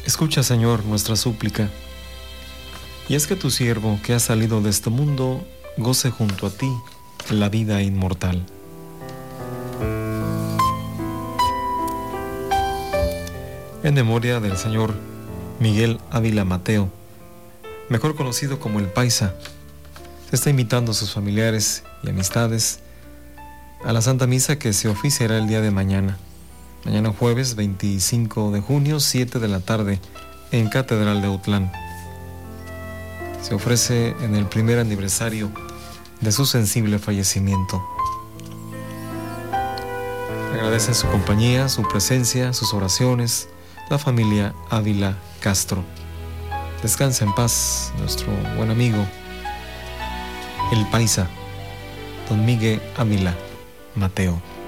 Escucha, Señor, nuestra súplica, y haz que tu siervo que ha salido de este mundo goce junto a ti la vida inmortal. En memoria del señor Miguel Ávila Mateo, mejor conocido como el Paisa, se está invitando a sus familiares y amistades a la Santa Misa que se oficiará el día de mañana jueves 25 de junio, 7 de la tarde, en Catedral de Autlán. Se ofrece en el primer aniversario de su sensible fallecimiento. Agradecen su compañía, su presencia, sus oraciones, la familia Ávila Castro. Descansa en paz nuestro buen amigo, el Paisa, don Miguel Ávila Mateo.